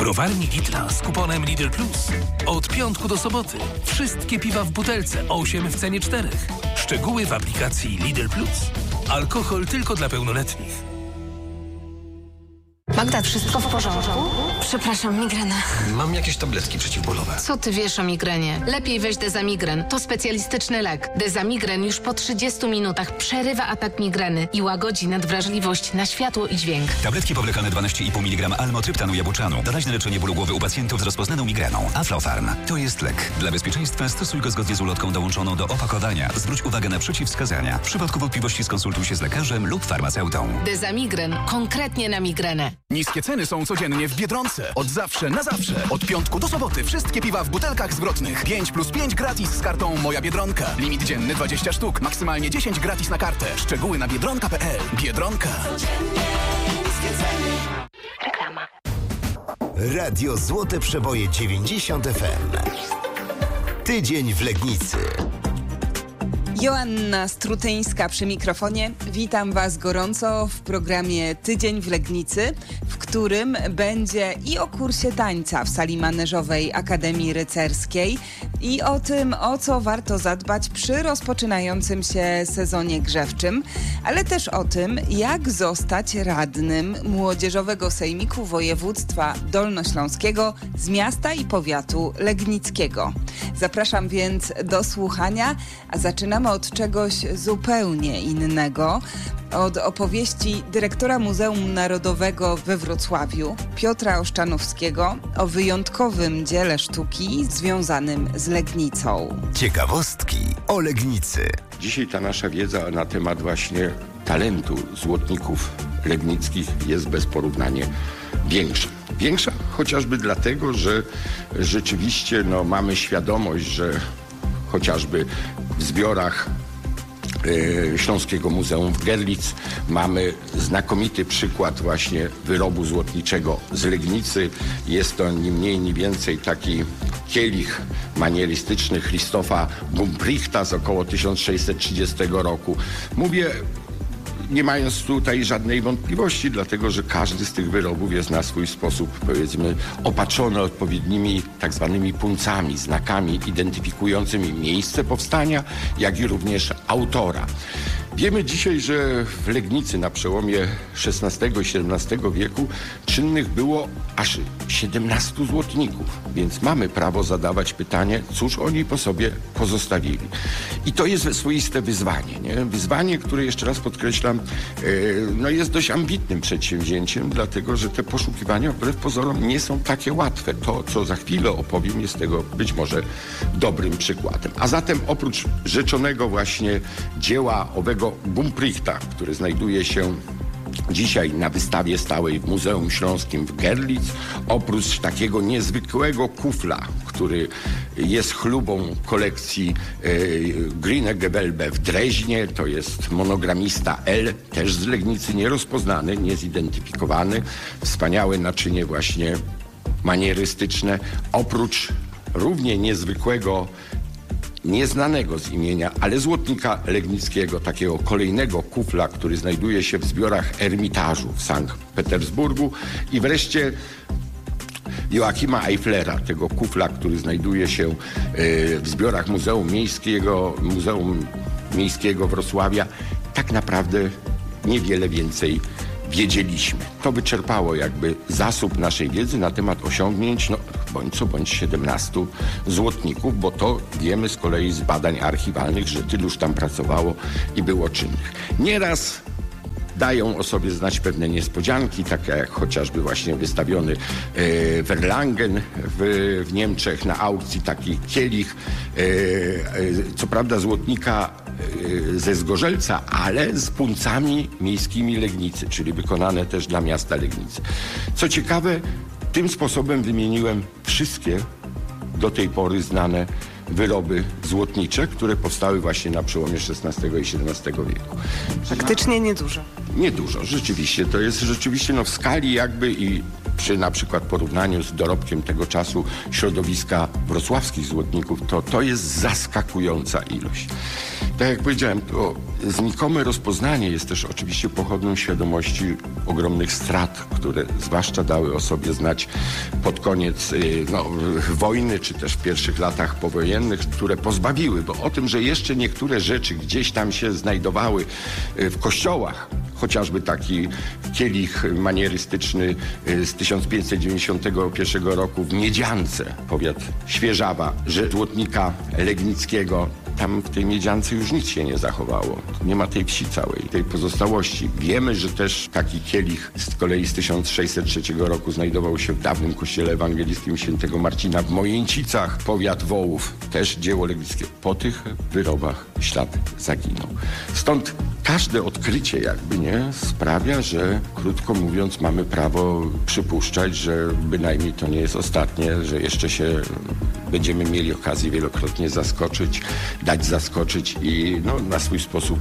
Browarni Lidla z kuponem Lidl Plus. Od piątku do soboty. Wszystkie piwa w butelce, 8 w cenie 4. Szczegóły w aplikacji Lidl Plus. Alkohol tylko dla pełnoletnich. Magda, wszystko w porządku? Przepraszam, migrena. Mam jakieś tabletki przeciwbólowe. Co ty wiesz o migrenie? Lepiej weź Dezamigren. To specjalistyczny lek. Dezamigren już po 30 minutach przerywa atak migreny i łagodzi nadwrażliwość na światło i dźwięk. Tabletki powlekane 12,5 mg almotryptanu jabłczanu. Doraźne leczenie bólu głowy u pacjentów z rozpoznaną migreną. Aflofarm. To jest lek. Dla bezpieczeństwa stosuj go zgodnie z ulotką dołączoną do opakowania. Zwróć uwagę na przeciwwskazania. W przypadku wątpliwości skonsultuj się z lekarzem lub farmaceutą. Dezamigren. Konkretnie na migrenę. Niskie ceny są codziennie w Biedronce. Od zawsze na zawsze. Od piątku do soboty wszystkie piwa w butelkach zwrotnych. 5+5 gratis z kartą Moja Biedronka. Limit dzienny 20 sztuk. Maksymalnie 10 gratis na kartę. Szczegóły na biedronka.pl. Biedronka. Reklama. Radio Złote Przeboje 90 FM. Tydzień w Legnicy. Joanna Strutyńska przy mikrofonie. Witam Was gorąco w programie Tydzień w Legnicy, w którym będzie i o kursie tańca w sali maneżowej Akademii Rycerskiej i o tym, o co warto zadbać przy rozpoczynającym się sezonie grzewczym, ale też o tym, jak zostać radnym Młodzieżowego Sejmiku Województwa Dolnośląskiego z miasta i powiatu legnickiego. Zapraszam więc do słuchania, a zaczynamy od czegoś zupełnie innego. Od opowieści dyrektora Muzeum Narodowego we Wrocławiu, Piotra Oszczanowskiego, o wyjątkowym dziele sztuki związanym z Legnicą. Ciekawostki o Legnicy. Dzisiaj ta nasza wiedza na temat właśnie talentu złotników legnickich jest bez porównania większa. Większa chociażby dlatego, że rzeczywiście mamy świadomość, że chociażby w zbiorach Śląskiego Muzeum w Görlitz mamy znakomity przykład właśnie wyrobu złotniczego z Legnicy. Jest to ni mniej, ni więcej taki kielich manierystyczny Christopha Gumprichta z około 1630 roku. Mówię, nie mając tutaj żadnej wątpliwości, dlatego że każdy z tych wyrobów jest na swój sposób, powiedzmy, opatrzony odpowiednimi tak zwanymi puncami, znakami identyfikującymi miejsce powstania, jak i również autora. Wiemy dzisiaj, że w Legnicy na przełomie XVI i XVII wieku czynnych było aż 17 złotników, więc mamy prawo zadawać pytanie, cóż oni po sobie pozostawili. I to jest swoiste wyzwanie, nie? Wyzwanie, które jeszcze raz podkreślam, jest dość ambitnym przedsięwzięciem, dlatego że te poszukiwania wbrew pozorom nie są takie łatwe. To, co za chwilę opowiem, jest tego być może dobrym przykładem. A zatem oprócz rzeczonego właśnie dzieła owego Gumprichta, który znajduje się dzisiaj na wystawie stałej w Muzeum Śląskim w Görlitz, oprócz takiego niezwykłego kufla, który jest chlubą kolekcji Grine Gewölbe w Dreźnie, to jest monogramista L, też z Legnicy, nierozpoznany, niezidentyfikowany, wspaniałe naczynie właśnie manierystyczne, oprócz równie niezwykłego, nieznanego z imienia, ale złotnika legnickiego, takiego kolejnego kufla, który znajduje się w zbiorach Ermitażu w Sankt Petersburgu, i wreszcie Joachima Eiflera, tego kufla, który znajduje się w zbiorach Muzeum Miejskiego Wrocławia. Tak naprawdę niewiele więcej wiedzieliśmy. To wyczerpało jakby zasób naszej wiedzy na temat osiągnięć, bądź co bądź 17 złotników, bo to wiemy z kolei z badań archiwalnych, że tyluż tam pracowało i było czynnych. Nieraz dają o sobie znać pewne niespodzianki, takie jak chociażby właśnie wystawiony w Erlangen w Niemczech na aukcji taki kielich, co prawda złotnika ze Zgorzelca, ale z puncami miejskimi Legnicy, czyli wykonane też dla miasta Legnicy. Co ciekawe, tym sposobem wymieniłem wszystkie do tej pory znane wyroby złotnicze, które powstały właśnie na przełomie XVI i XVII wieku. Faktycznie niedużo. Niedużo, rzeczywiście. To jest rzeczywiście w skali jakby i przy na przykład porównaniu z dorobkiem tego czasu środowiska wrocławskich złotników, to jest zaskakująca ilość. Tak jak powiedziałem, to znikome rozpoznanie jest też oczywiście pochodną świadomości ogromnych strat, które zwłaszcza dały o sobie znać pod koniec wojny, czy też w pierwszych latach powojennych, które pozbawiły, bo o tym, że jeszcze niektóre rzeczy gdzieś tam się znajdowały w kościołach, chociażby taki kielich manierystyczny z 1591 roku w Miedziance, powiat Świeżawa, że złotnika legnickiego. Tam w tej Miedziance już nic się nie zachowało. Nie ma tej wsi całej, tej pozostałości. Wiemy, że też taki kielich z kolei z 1603 roku znajdował się w dawnym kościele ewangelickim świętego Marcina w Mojęcicach, powiat Wołów. Też dzieło legnickie. Po tych wyrobach ślad zaginął. Stąd każde odkrycie sprawia, że krótko mówiąc mamy prawo przypuszczać, że bynajmniej to nie jest ostatnie, że jeszcze się będziemy mieli okazję wielokrotnie dać zaskoczyć i na swój sposób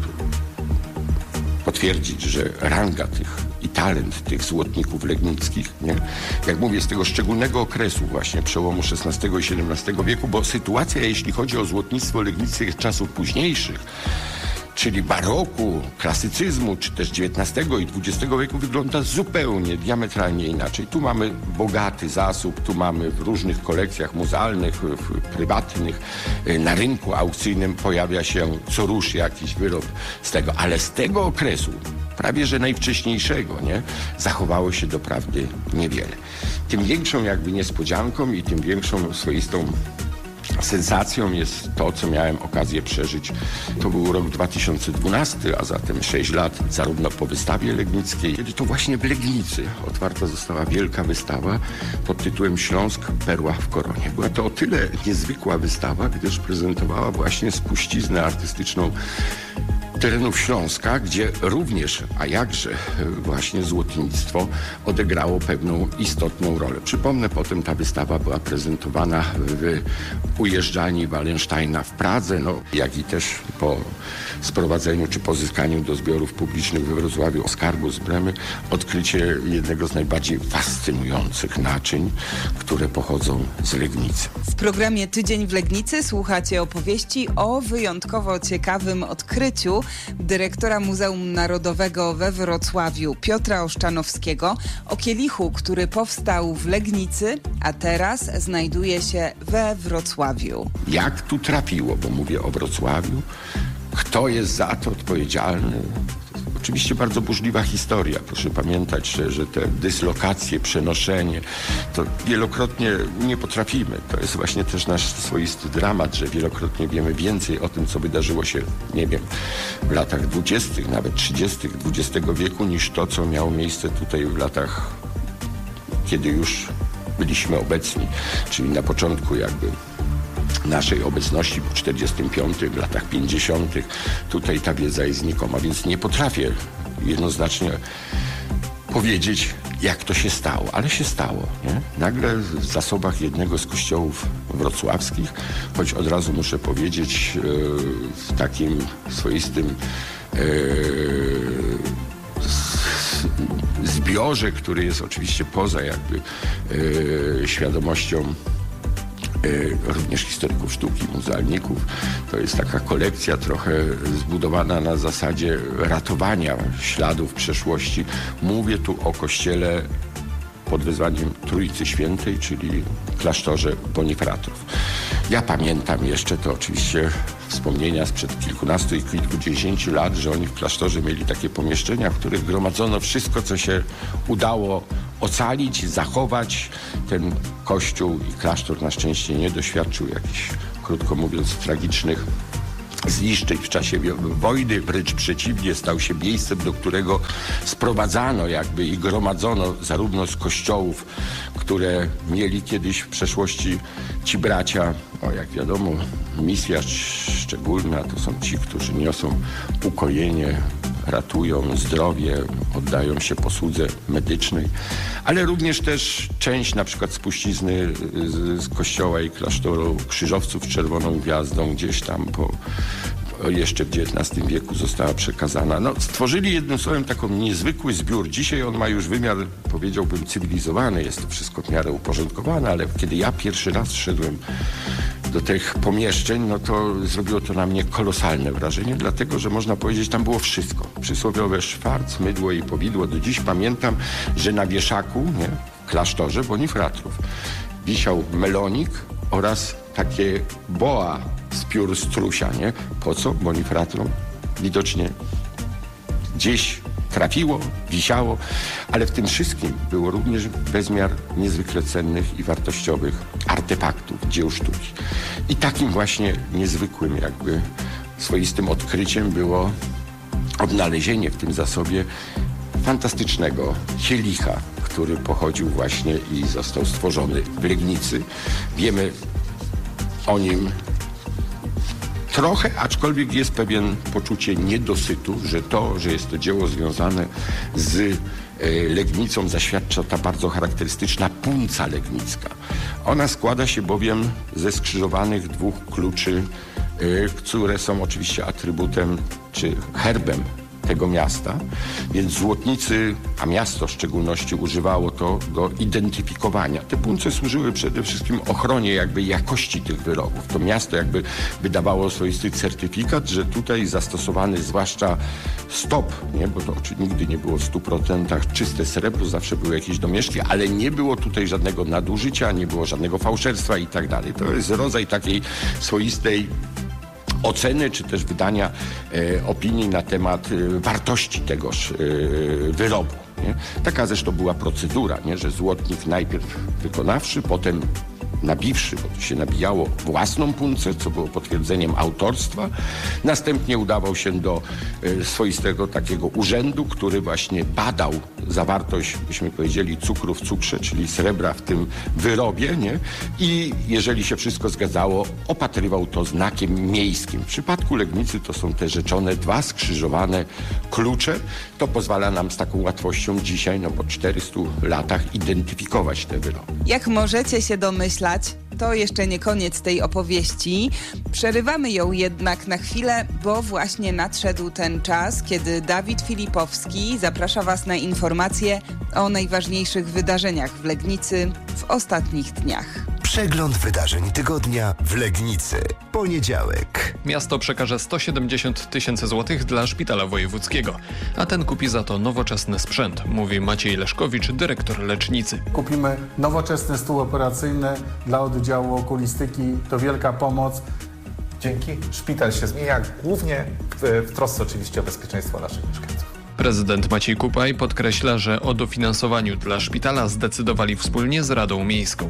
potwierdzić, że ranga i talent tych złotników legnickich, jak mówię, z tego szczególnego okresu właśnie przełomu XVI i XVII wieku, bo sytuacja, jeśli chodzi o złotnictwo legnickie czasów późniejszych, czyli baroku, klasycyzmu, czy też XIX i XX wieku wygląda zupełnie, diametralnie inaczej. Tu mamy bogaty zasób, tu mamy w różnych kolekcjach muzealnych, prywatnych, na rynku aukcyjnym pojawia się co rusz jakiś wyrób z tego, ale z tego okresu, prawie że najwcześniejszego, zachowało się doprawdy niewiele. Tym większą niespodzianką i tym większą swoistą sensacją jest to, co miałem okazję przeżyć. To był rok 2012, a zatem 6 lat zarówno po wystawie legnickiej, kiedy to właśnie w Legnicy otwarta została wielka wystawa pod tytułem Śląsk – Perła w koronie. Była to o tyle niezwykła wystawa, gdyż prezentowała właśnie spuściznę artystyczną terenów Śląska, gdzie również, a jakże właśnie złotnictwo odegrało pewną istotną rolę. Przypomnę, potem ta wystawa była prezentowana w ujeżdżalni Wallensteina w Pradze, jak i też po sprowadzeniu czy pozyskaniu do zbiorów publicznych we Wrocławiu skarbu z Bremy, odkrycie jednego z najbardziej fascynujących naczyń, które pochodzą z Legnicy. W programie Tydzień w Legnicy słuchacie opowieści o wyjątkowo ciekawym odkryciu dyrektora Muzeum Narodowego we Wrocławiu Piotra Oszczanowskiego o kielichu, który powstał w Legnicy, a teraz znajduje się we Wrocławiu. Jak tu trafiło, bo mówię o Wrocławiu, kto jest za to odpowiedzialny? Oczywiście bardzo burzliwa historia. Proszę pamiętać, że te dyslokacje, przenoszenie, to wielokrotnie nie potrafimy. To jest właśnie też nasz swoisty dramat, że wielokrotnie wiemy więcej o tym, co wydarzyło się, w latach 20., nawet 30. XX wieku, niż to, co miało miejsce tutaj w latach, kiedy już byliśmy obecni, czyli na początku naszej obecności po 45, w latach 50. Tutaj ta wiedza jest znikoma, więc nie potrafię jednoznacznie powiedzieć, jak to się stało, ale się stało. Nagle w zasobach jednego z kościołów wrocławskich, choć od razu muszę powiedzieć w takim swoistym zbiorze, który jest oczywiście poza świadomością również historyków sztuki, muzealników. To jest taka kolekcja trochę zbudowana na zasadzie ratowania śladów przeszłości. Mówię tu o kościele pod wezwaniem Trójcy Świętej, czyli klasztorze Bonifratrów. Ja pamiętam jeszcze, to oczywiście wspomnienia sprzed kilkunastu i kilkudziesięciu lat, że oni w klasztorze mieli takie pomieszczenia, w których gromadzono wszystko, co się udało ocalić, zachować. Ten kościół i klasztor na szczęście nie doświadczył jakichś, krótko mówiąc, tragicznych zniszczeń w czasie wojny, wręcz przeciwnie, stał się miejscem, do którego sprowadzano i gromadzono zarówno z kościołów, które mieli kiedyś w przeszłości ci bracia, jak wiadomo, misja szczególna to są ci, którzy niosą ukojenie, ratują zdrowie, oddają się posłudze medycznej, ale również też część na przykład spuścizny z kościoła i klasztoru Krzyżowców z Czerwoną Gwiazdą gdzieś tam jeszcze w XIX wieku została przekazana. No, stworzyli jednym słowem taką niezwykły zbiór. Dzisiaj on ma już wymiar, powiedziałbym, cywilizowany. Jest to wszystko w miarę uporządkowane, ale kiedy ja pierwszy raz szedłem do tych pomieszczeń, no to zrobiło to na mnie kolosalne wrażenie, dlatego, że można powiedzieć, tam było wszystko. Przysłowiowe szwarc, mydło i powidło. Do dziś pamiętam, że na wieszaku, nie, w klasztorze Bonifratrów wisiał melonik oraz takie boa z piór strusia, nie? Po co? Bonifratrom widocznie gdzieś trafiło, wisiało, ale w tym wszystkim było również bezmiar niezwykle cennych i wartościowych artefaktów, dzieł sztuki. I takim właśnie niezwykłym jakby swoistym odkryciem było odnalezienie w tym zasobie fantastycznego kielicha, który pochodził właśnie i został stworzony w Legnicy. Wiemy o nim trochę, aczkolwiek jest pewien poczucie niedosytu, że jest to dzieło związane z Legnicą, zaświadcza ta bardzo charakterystyczna punca legnicka. Ona składa się bowiem ze skrzyżowanych 2 kluczy, które są oczywiście atrybutem czy herbem tego miasta, więc złotnicy, a miasto w szczególności używało to do identyfikowania. Te punce służyły przede wszystkim ochronie jakby jakości tych wyrobów. To miasto jakby wydawało swoisty certyfikat, że tutaj zastosowany zwłaszcza stop, nie? Bo to nigdy nie było w 100% czyste srebro, zawsze były jakieś domieszki, ale nie było tutaj żadnego nadużycia, nie było żadnego fałszerstwa i tak dalej. To jest rodzaj takiej swoistej oceny, czy też wydania opinii na temat wartości tegoż wyrobu. Nie? Taka zresztą była procedura, nie? Że złotnik najpierw wykonawszy, potem nabiwszy, bo to się nabijało własną puncę, co było potwierdzeniem autorstwa. Następnie udawał się do swoistego takiego urzędu, który właśnie badał zawartość, byśmy powiedzieli, cukru w cukrze, czyli srebra w tym wyrobie, nie? I jeżeli się wszystko zgadzało, opatrywał to znakiem miejskim. W przypadku Legnicy to są te rzeczone 2 skrzyżowane klucze. To pozwala nam z taką łatwością dzisiaj, no po 400 latach, identyfikować te wyroby. Jak możecie się domyślać, to jeszcze nie koniec tej opowieści. Przerywamy ją jednak na chwilę, bo właśnie nadszedł ten czas, kiedy Dawid Filipowski zaprasza Was na informacje o najważniejszych wydarzeniach w Legnicy w ostatnich dniach. Przegląd wydarzeń tygodnia w Legnicy. Poniedziałek. Miasto przekaże 170 000 złotych dla szpitala wojewódzkiego, a ten kupi za to nowoczesny sprzęt, mówi Maciej Leszkowicz, dyrektor lecznicy. Kupimy nowoczesny stół operacyjny dla oddziału okulistyki. To wielka pomoc. Dzięki. Szpital się zmienia, głównie w trosce oczywiście o bezpieczeństwo naszych mieszkańców. Prezydent Maciej Kupaj podkreśla, że o dofinansowaniu dla szpitala zdecydowali wspólnie z Radą Miejską.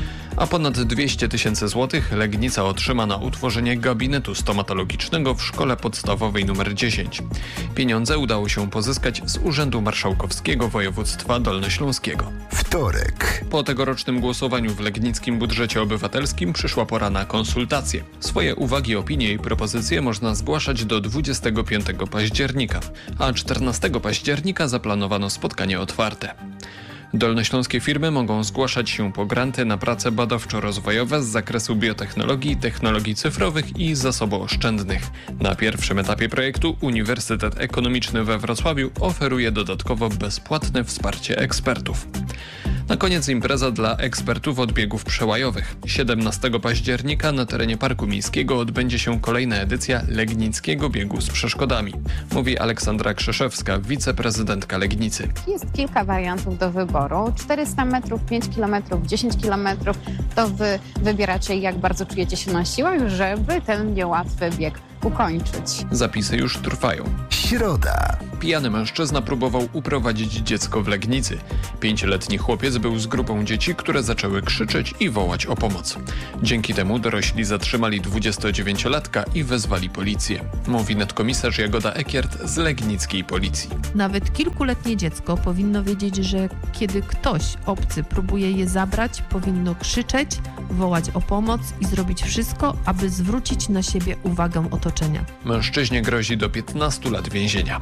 A ponad 200 000 złotych Legnica otrzyma na utworzenie gabinetu stomatologicznego w szkole podstawowej nr 10. Pieniądze udało się pozyskać z Urzędu Marszałkowskiego Województwa Dolnośląskiego. Wtorek. Po tegorocznym głosowaniu w legnickim budżecie obywatelskim przyszła pora na konsultacje. Swoje uwagi, opinie i propozycje można zgłaszać do 25 października, a 14 października zaplanowano spotkanie otwarte. Dolnośląskie firmy mogą zgłaszać się po granty na prace badawczo-rozwojowe z zakresu biotechnologii, technologii cyfrowych i zasobooszczędnych. Na pierwszym etapie projektu Uniwersytet Ekonomiczny we Wrocławiu oferuje dodatkowo bezpłatne wsparcie ekspertów. Na koniec impreza dla ekspertów od biegów przełajowych. 17 października na terenie Parku Miejskiego odbędzie się kolejna edycja Legnickiego Biegu z Przeszkodami, mówi Aleksandra Krzeszewska, wiceprezydentka Legnicy. Jest kilka wariantów do wyboru. 400 metrów, 5 kilometrów, 10 kilometrów. To wy wybieracie, jak bardzo czujecie się na siłach, żeby ten niełatwy bieg ukończyć. Zapisy już trwają. Środa. Pijany mężczyzna próbował uprowadzić dziecko w Legnicy. 5-letni chłopiec był z grupą dzieci, które zaczęły krzyczeć i wołać o pomoc. Dzięki temu dorośli zatrzymali 29-latka i wezwali policję. Mówi nadkomisarz Jagoda Ekiert z legnickiej policji. Nawet kilkuletnie dziecko powinno wiedzieć, że kiedy ktoś obcy próbuje je zabrać, powinno krzyczeć, wołać o pomoc i zrobić wszystko, aby zwrócić na siebie uwagę otoczenia. Mężczyźnie grozi do 15 lat więzienia.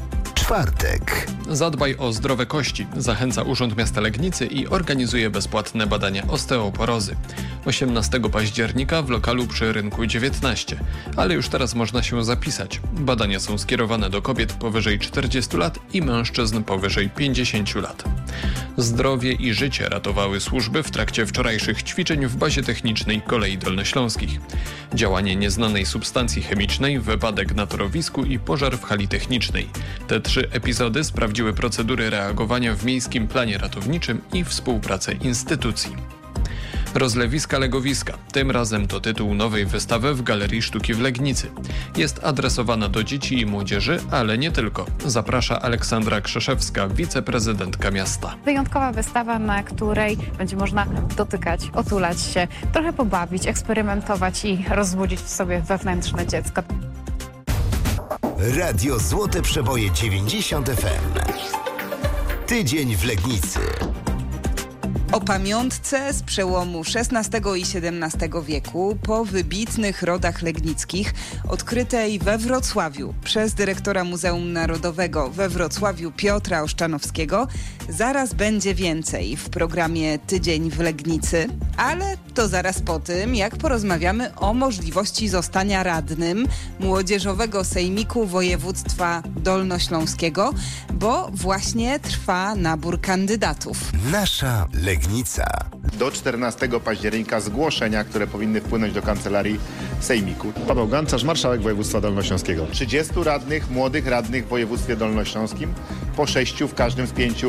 czwartek. Zadbaj o zdrowe kości. Zachęca Urząd Miasta Legnicy i organizuje bezpłatne badania osteoporozy. 18 października w lokalu przy Rynku 19. Ale już teraz można się zapisać. Badania są skierowane do kobiet powyżej 40 lat i mężczyzn powyżej 50 lat. Zdrowie i życie ratowały służby w trakcie wczorajszych ćwiczeń w bazie technicznej Kolei Dolnośląskich. Działanie nieznanej substancji chemicznej, wypadek na torowisku i pożar w hali technicznej. Te 3 epizody sprawdziły procedury reagowania w Miejskim Planie Ratowniczym i współpracę instytucji. Rozlewiska legowiska. Tym razem to tytuł nowej wystawy w Galerii Sztuki w Legnicy. Jest adresowana do dzieci i młodzieży, ale nie tylko. Zaprasza Aleksandra Krzeszewska, wiceprezydentka miasta. Wyjątkowa wystawa, na której będzie można dotykać, otulać się, trochę pobawić, eksperymentować i rozbudzić w sobie wewnętrzne dziecko. Radio Złote Przeboje 90 FM. Tydzień w Legnicy. O pamiątce z przełomu XVI i XVII wieku po wybitnych rodach legnickich odkrytej we Wrocławiu przez dyrektora Muzeum Narodowego we Wrocławiu Piotra Oszczanowskiego zaraz będzie więcej w programie Tydzień w Legnicy, ale to zaraz po tym, jak porozmawiamy o możliwości zostania radnym Młodzieżowego Sejmiku Województwa Dolnośląskiego, bo właśnie trwa nabór kandydatów. Nasza Legnica. Do 14 października zgłoszenia, które powinny wpłynąć do kancelarii Sejmiku. Paweł Gancarz, marszałek województwa dolnośląskiego. 30 radnych, młodych radnych w województwie dolnośląskim, po 6 w każdym z 5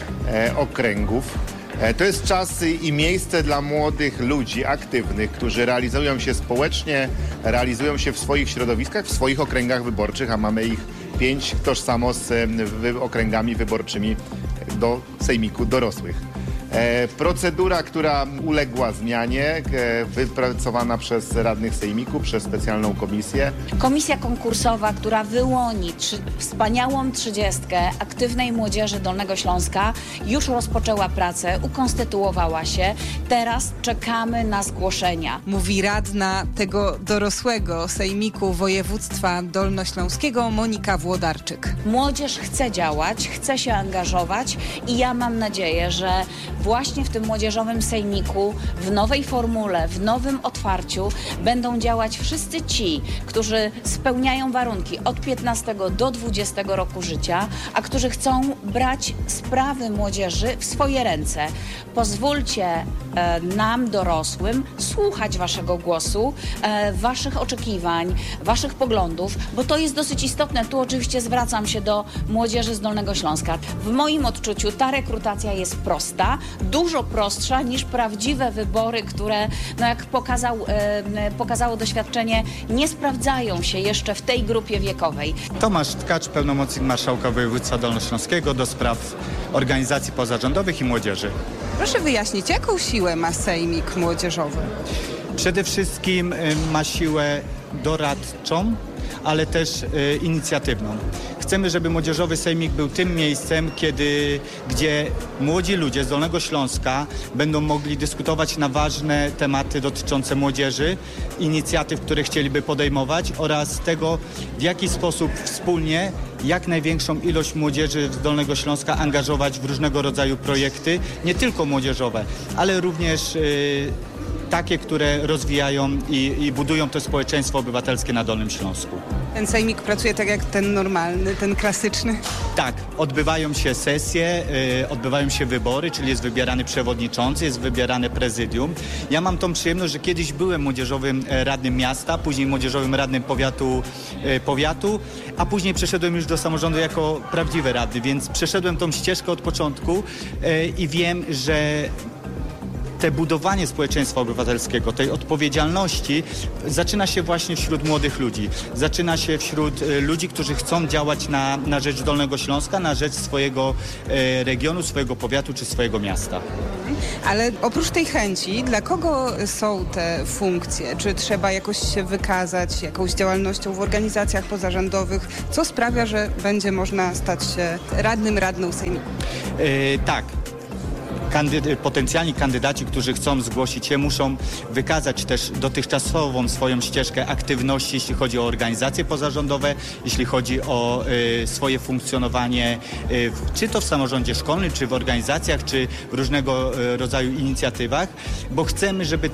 okręgów. To jest czas i miejsce dla młodych ludzi aktywnych, którzy realizują się społecznie, realizują się w swoich środowiskach, w swoich okręgach wyborczych, a mamy ich 5 tożsamo z okręgami wyborczymi do Sejmiku dorosłych. Procedura, która uległa zmianie, wypracowana przez radnych Sejmiku, przez specjalną komisję. Komisja konkursowa, która wyłoni wspaniałą 30 aktywnej młodzieży Dolnego Śląska, już rozpoczęła pracę, ukonstytuowała się. Teraz czekamy na zgłoszenia. Mówi radna tego dorosłego Sejmiku Województwa Dolnośląskiego Monika Włodarczyk. Młodzież chce działać, chce się angażować i ja mam nadzieję, że właśnie w tym młodzieżowym sejmiku, w nowej formule, w nowym otwarciu będą działać wszyscy ci, którzy spełniają warunki od 15 do 20 roku życia, a którzy chcą brać sprawy młodzieży w swoje ręce. Pozwólcie nam, dorosłym, słuchać waszego głosu, waszych oczekiwań, waszych poglądów, bo to jest dosyć istotne. Tu oczywiście zwracam się do młodzieży z Dolnego Śląska. W moim odczuciu ta rekrutacja jest prosta, dużo prostsza niż prawdziwe wybory, które, jak pokazało doświadczenie, nie sprawdzają się jeszcze w tej grupie wiekowej. Tomasz Tkacz, pełnomocnik marszałka województwa dolnośląskiego do spraw organizacji pozarządowych i młodzieży. Proszę wyjaśnić, jaką siłę ma Sejmik Młodzieżowy? Przede wszystkim ma siłę doradczą, ale też inicjatywną. Chcemy, żeby Młodzieżowy Sejmik był tym miejscem, gdzie młodzi ludzie z Dolnego Śląska będą mogli dyskutować na ważne tematy dotyczące młodzieży, inicjatyw, które chcieliby podejmować oraz tego, w jaki sposób wspólnie jak największą ilość młodzieży z Dolnego Śląska angażować w różnego rodzaju projekty, nie tylko młodzieżowe, ale również takie, które rozwijają i budują to społeczeństwo obywatelskie na Dolnym Śląsku. Ten sejmik pracuje tak jak ten normalny, ten klasyczny? Tak, odbywają się sesje, odbywają się wybory, czyli jest wybierany przewodniczący, jest wybierane prezydium. Ja mam tą przyjemność, że kiedyś byłem młodzieżowym radnym miasta, później młodzieżowym radnym powiatu, a później przeszedłem już do samorządu jako prawdziwy radny, więc przeszedłem tą ścieżkę od początku i wiem, że te budowanie społeczeństwa obywatelskiego, tej odpowiedzialności zaczyna się właśnie wśród młodych ludzi. Zaczyna się wśród ludzi, którzy chcą działać na rzecz Dolnego Śląska, na rzecz swojego regionu, swojego powiatu czy swojego miasta. Ale oprócz tej chęci, dla kogo są te funkcje? Czy trzeba jakoś się wykazać jakąś działalnością w organizacjach pozarządowych? Co sprawia, że będzie można stać się radną sejmiku? Tak. potencjalni kandydaci, którzy chcą zgłosić się, muszą wykazać też dotychczasową swoją ścieżkę aktywności, jeśli chodzi o organizacje pozarządowe, jeśli chodzi o swoje funkcjonowanie, czy to w samorządzie szkolnym, czy w organizacjach, czy w różnego rodzaju inicjatywach, bo chcemy, żeby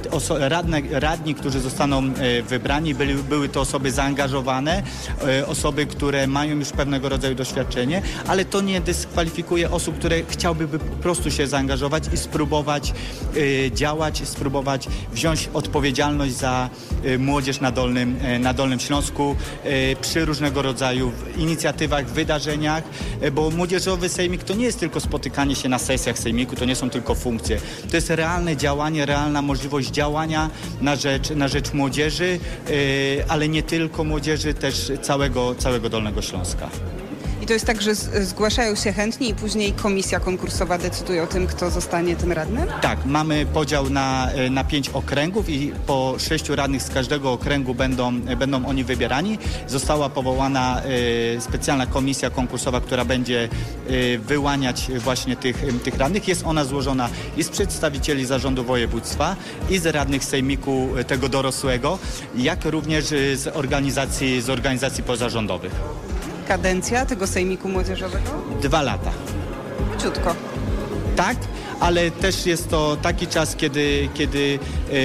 radni, którzy zostaną wybrani, były to osoby zaangażowane, osoby, które mają już pewnego rodzaju doświadczenie, ale to nie dyskwalifikuje osób, które chciałby po prostu się zaangażować i spróbować działać, spróbować wziąć odpowiedzialność za młodzież na Dolnym Śląsku przy różnego rodzaju inicjatywach, wydarzeniach, bo młodzieżowy sejmik to nie jest tylko spotykanie się na sesjach sejmiku, to nie są tylko funkcje. To jest realne działanie, realna możliwość działania na rzecz młodzieży, ale nie tylko młodzieży, też całego Dolnego Śląska. I to jest tak, że zgłaszają się chętni i później komisja konkursowa decyduje o tym, kto zostanie tym radnym? Tak, mamy podział na 5 okręgów i po 6 radnych z każdego okręgu będą oni wybierani. Została powołana specjalna komisja konkursowa, która będzie wyłaniać właśnie tych radnych. Jest ona złożona i z przedstawicieli zarządu województwa, i z radnych sejmiku tego dorosłego, jak również z organizacji pozarządowych. Kadencja tego sejmiku młodzieżowego? 2 lata. Króciutko. Tak, ale też jest to taki czas, kiedy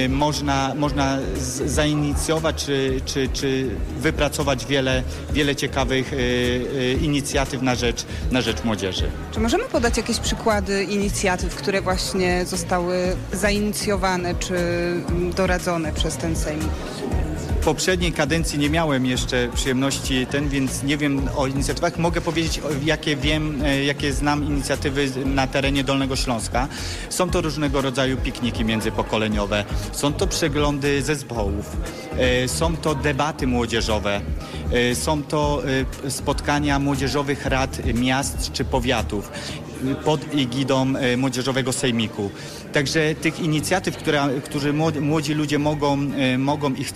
można zainicjować czy wypracować wiele ciekawych inicjatyw na rzecz młodzieży. Czy możemy podać jakieś przykłady inicjatyw, które właśnie zostały zainicjowane czy doradzone przez ten sejmik? W poprzedniej kadencji nie miałem jeszcze przyjemności więc nie wiem o inicjatywach. Mogę powiedzieć, jakie znam inicjatywy na terenie Dolnego Śląska. Są to różnego rodzaju pikniki międzypokoleniowe, są to przeglądy zespołów, są to debaty młodzieżowe, są to spotkania młodzieżowych rad miast czy powiatów pod egidą Młodzieżowego Sejmiku. Także tych inicjatyw, które młodzi ludzie mogą i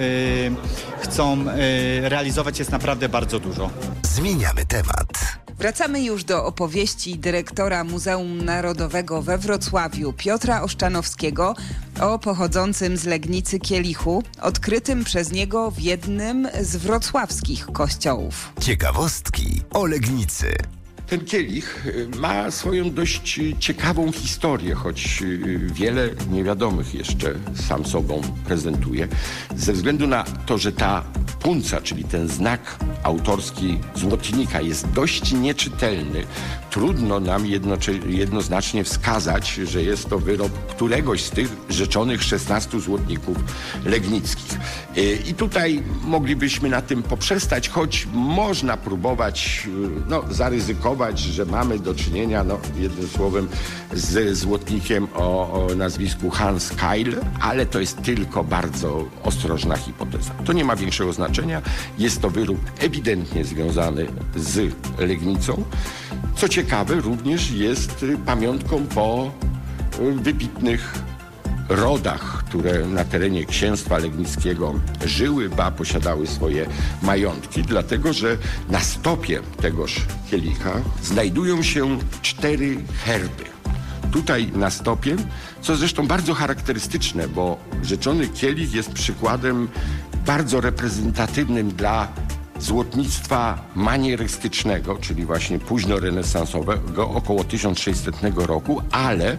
chcą realizować, jest naprawdę bardzo dużo. Zmieniamy temat. Wracamy już do opowieści dyrektora Muzeum Narodowego we Wrocławiu, Piotra Oszczanowskiego, o pochodzącym z Legnicy kielichu, odkrytym przez niego w jednym z wrocławskich kościołów. Ciekawostki o Legnicy. Ten kielich ma swoją dość ciekawą historię, choć wiele niewiadomych jeszcze sam sobą prezentuje. Ze względu na to, że ta punca, czyli ten znak autorski złotnika jest dość nieczytelny, trudno nam jednoznacznie wskazać, że jest to wyrób któregoś z tych rzeczonych 16 złotników legnickich. I tutaj moglibyśmy na tym poprzestać, choć można próbować zaryzykować, że mamy do czynienia, jednym słowem, z złotnikiem o nazwisku Hans Keil, ale to jest tylko bardzo ostrożna hipoteza. To nie ma większego znaczenia. Jest to wyrób ewidentnie związany z Legnicą. Co ciekawe, również jest pamiątką po wybitnych rodach, które na terenie księstwa legnickiego żyły, posiadały swoje majątki, dlatego że na stopie tegoż kielicha znajdują się 4 herby. Tutaj na stopie, co zresztą bardzo charakterystyczne, bo rzeczony kielich jest przykładem bardzo reprezentatywnym dla złotnictwa manierystycznego, czyli właśnie późnorenesansowego, około 1600 roku, ale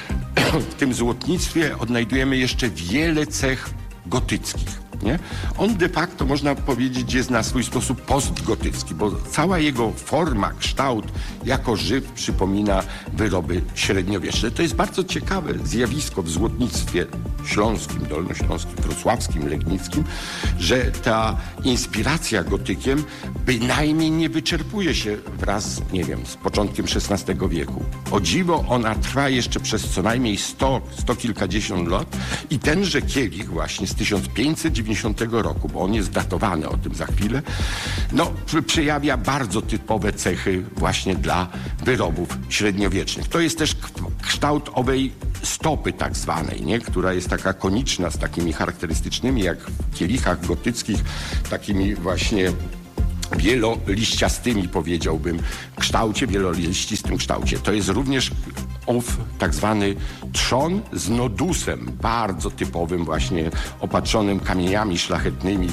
w tym złotnictwie odnajdujemy jeszcze wiele cech gotyckich. Nie? On de facto, można powiedzieć, jest na swój sposób postgotycki, bo cała jego forma, kształt jako żyw przypomina wyroby średniowieczne. To jest bardzo ciekawe zjawisko w złotnictwie śląskim, dolnośląskim, wrocławskim, legnickim, że ta inspiracja gotykiem bynajmniej nie wyczerpuje się wraz, z początkiem XVI wieku. O dziwo, ona trwa jeszcze przez co najmniej 100 kilkadziesiąt lat i tenże kielich właśnie z 1590 roku, bo on jest datowany, o tym za chwilę, przejawia bardzo typowe cechy właśnie dla wyrobów średniowiecznych. To jest też kształt owej stopy tak zwanej, która jest taka koniczna, z takimi charakterystycznymi, jak w kielichach gotyckich, takimi właśnie wieloliściastymi, powiedziałbym, wieloliścistym kształcie. To jest również ów tak zwany trzon z nodusem, bardzo typowym właśnie, opatrzonym kamieniami szlachetnymi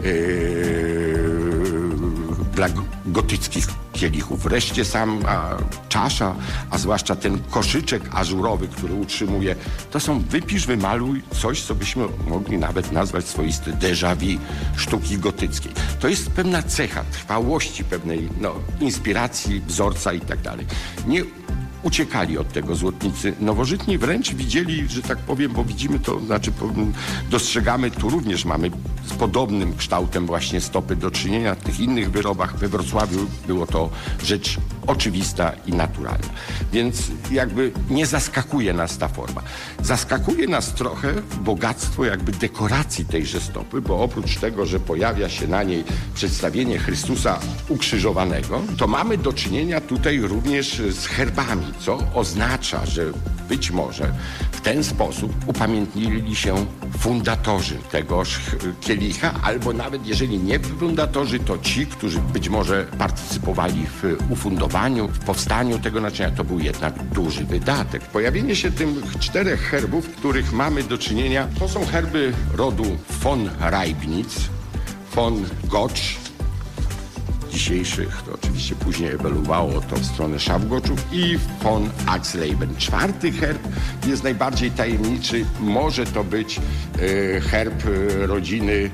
dla gotyckich kielichów. Wreszcie sama czasza, a zwłaszcza ten koszyczek ażurowy, który utrzymuje, to są wypisz, wymaluj coś, co byśmy mogli nawet nazwać swoiste déjà vu sztuki gotyckiej. To jest pewna cecha trwałości, pewnej inspiracji, wzorca i tak dalej. Nie uciekali od tego złotnicy nowożytni, wręcz widzieli, że tak powiem, bo widzimy to, dostrzegamy, tu również mamy z podobnym kształtem właśnie stopy do czynienia. W tych innych wyrobach we Wrocławiu było to rzecz oczywista i naturalna. Więc jakby nie zaskakuje nas ta forma. Zaskakuje nas trochę bogactwo jakby dekoracji tejże stopy, bo oprócz tego, że pojawia się na niej przedstawienie Chrystusa ukrzyżowanego, to mamy do czynienia tutaj również z herbami, co oznacza, że być może w ten sposób upamiętnili się fundatorzy tegoż kielicha, albo nawet jeżeli nie fundatorzy, to ci, którzy być może partycypowali w ufundowaniu, w powstaniu tego naczynia. To był jednak duży wydatek. Pojawienie się tych 4 herbów, których mamy do czynienia, to są herby rodu von Reibnitz, von Gotsch, dzisiejszych, to oczywiście później ewoluowało to w stronę Szafgoczów, i von Axleben. 4. herb jest najbardziej tajemniczy. Może to być herb rodziny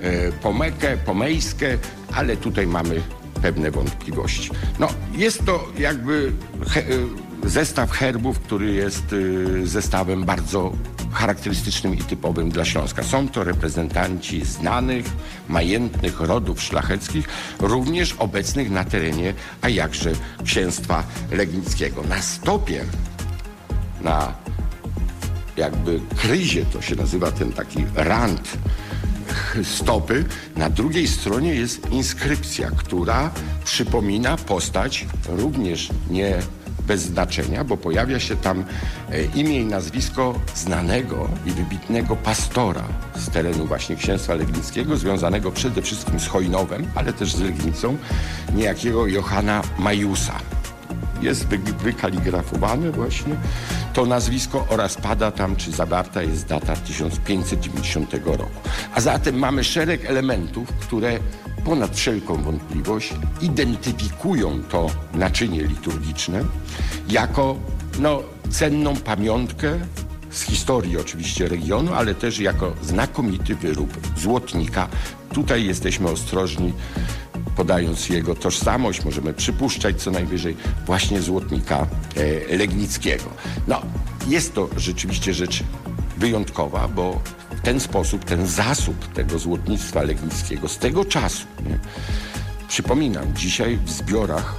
Pomejskie, ale tutaj mamy pewne wątpliwości. Jest to jakby zestaw herbów, który jest zestawem bardzo charakterystycznym i typowym dla Śląska. Są to reprezentanci znanych, majętnych rodów szlacheckich, również obecnych na terenie, a jakże księstwa legnickiego. Na stopie, na jakby kryzie, to się nazywa ten taki rand stopy, na drugiej stronie jest inskrypcja, która przypomina postać również nie bez znaczenia, bo pojawia się tam imię i nazwisko znanego i wybitnego pastora z terenu właśnie księstwa legnickiego, związanego przede wszystkim z Chojnowem, ale też z Legnicą, niejakiego Johanna Majusa. Jest wykaligrafowane właśnie to nazwisko oraz pada tam, czy zawarta jest data 1590 roku. A zatem mamy szereg elementów, które ponad wszelką wątpliwość identyfikują to naczynie liturgiczne jako cenną pamiątkę z historii oczywiście regionu, ale też jako znakomity wyrób złotnika. Tutaj jesteśmy ostrożni, podając jego tożsamość, możemy przypuszczać co najwyżej właśnie złotnika legnickiego. Jest to rzeczywiście rzecz wyjątkowa, bo w ten sposób ten zasób tego złotnictwa legnickiego z tego czasu, przypominam, dzisiaj w zbiorach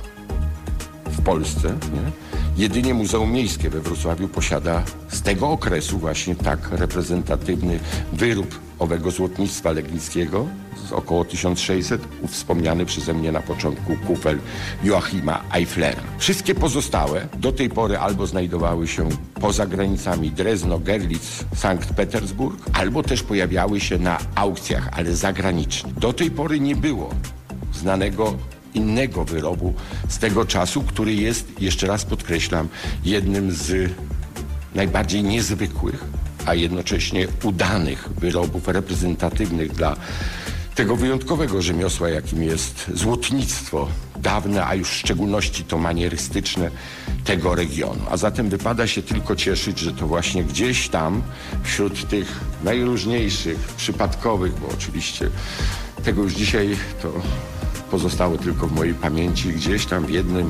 w Polsce jedynie Muzeum Miejskie we Wrocławiu posiada z tego okresu właśnie tak reprezentatywny wyrób owego złotnictwa legnickiego z około 1600, wspomniany przeze mnie na początku kufel Joachima Eiflera. Wszystkie pozostałe do tej pory albo znajdowały się poza granicami Drezno, Görlitz, Sankt Petersburg, albo też pojawiały się na aukcjach, ale zagranicznych. Do tej pory nie było znanego innego wyrobu z tego czasu, który jest, jeszcze raz podkreślam, jednym z najbardziej niezwykłych, a jednocześnie udanych wyrobów reprezentatywnych dla tego wyjątkowego rzemiosła, jakim jest złotnictwo dawne, a już w szczególności to manierystyczne tego regionu. A zatem wypada się tylko cieszyć, że to właśnie gdzieś tam wśród tych najróżniejszych, przypadkowych, bo oczywiście tego już dzisiaj to pozostało tylko w mojej pamięci, gdzieś tam w jednym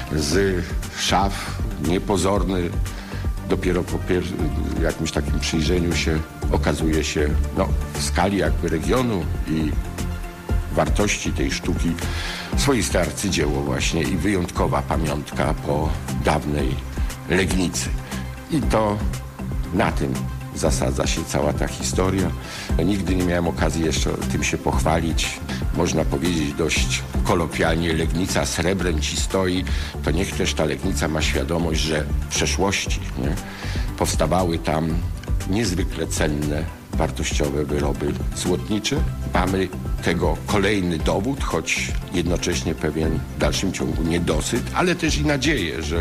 z szaf, niepozorny, dopiero po jakimś takim przyjrzeniu się okazuje się w skali jakby regionu i wartości tej sztuki swoiste arcydzieło właśnie i wyjątkowa pamiątka po dawnej Legnicy. I to na tym zasadza się cała ta historia. Nigdy nie miałem okazji jeszcze tym się pochwalić. Można powiedzieć dość kolokwialnie, Legnica srebrem ci stoi. To niech też ta Legnica ma świadomość, że w przeszłości powstawały tam niezwykle cenne, wartościowe wyroby złotnicze. Mamy tego kolejny dowód, choć jednocześnie pewien w dalszym ciągu niedosyt, ale też i nadzieję, że